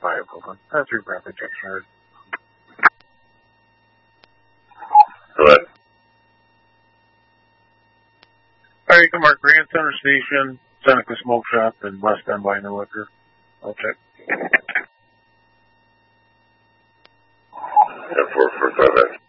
bioequivalent. That's your rapid check card. Go ahead. Alright, you can mark Grand Center Station, Seneca Smoke Shop, and West End Wine and Liquor. I'll check. 445.